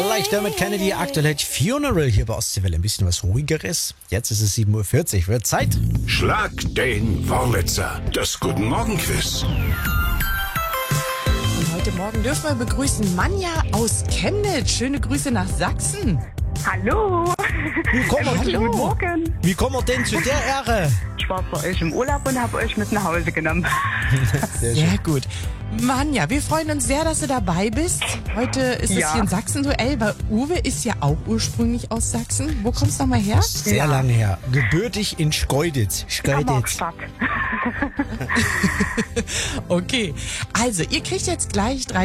Gleich damit Kennedy, aktuell Funeral hier bei Ostseewelle. Ein bisschen was Ruhigeres. Jetzt ist es 7:40 Uhr. Wird Zeit. Schlag den Wurlitzer. Das Guten Morgen Quiz. Und heute Morgen dürfen wir begrüßen Manja aus Chemnitz. Schöne Grüße nach Sachsen. Hallo. Guten Morgen. Wie kommen wir denn zu der Ehre? Ich war bei euch im Urlaub und habe euch mit nach Hause genommen. Sehr gut. Manja, wir freuen uns sehr, dass du dabei bist. Heute ist es hier ein Sachsen-Duell, weil Uwe ist ja auch ursprünglich aus Sachsen. Wo kommst du nochmal her? Sehr lange her. Gebürtig in Schkeuditz. Markstadt. Okay, also ihr kriegt jetzt gleich 3